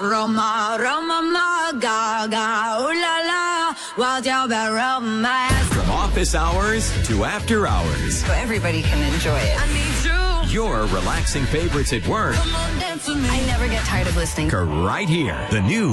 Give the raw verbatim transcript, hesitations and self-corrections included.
Roma, Roma, ma, ga, ooh la la, while tell about romance. From office hours to after hours, So everybody can enjoy it. I need you. your relaxing favorites at work Come on, dance with me. I never get tired of listening. are right here. The new